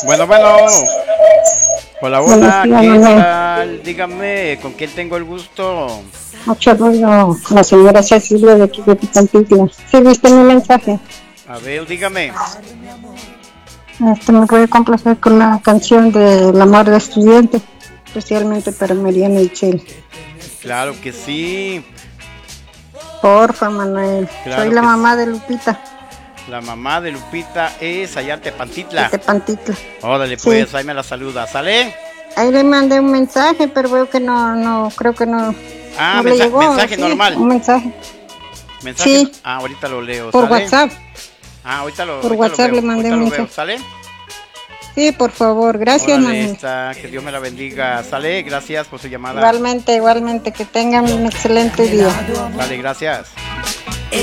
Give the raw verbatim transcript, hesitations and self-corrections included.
Bueno, bueno. Hola, Buenos hola, días, ¿qué Manuel. tal? Dígame, ¿con quién tengo el gusto? Mucho ruido. La señora Cecilia de aquí de Picantitla. ¿Sí viste mi mensaje? A ver, dígame. Este, me puede complacer con la canción de El amor de estudiante, especialmente para Mariana y Chel. Claro que sí, Porfa, Manuel. Soy claro la que sí. mamá de Lupita, La mamá de Lupita es allá en de Tepantitla. Tepantitla. Órale, Sí. pues, ahí me la saluda, ¿sale? Ahí le mandé un mensaje, pero veo que no, no, creo que no, Ah, no le mensaje, llegó. mensaje Sí, normal. un mensaje. Mensaje, no- Sí, ah, ahorita lo leo, por ¿sale? WhatsApp. Ah, ahorita lo, Por ahorita lo WhatsApp le veo, mandé ahorita un lo veo, mensaje. ¿sale? Sí, por favor. Gracias, Órale, Manuel. está, que Dios me la bendiga, ¿sale? Gracias por su llamada. Igualmente, igualmente, que tengan un excelente día. Vale, gracias.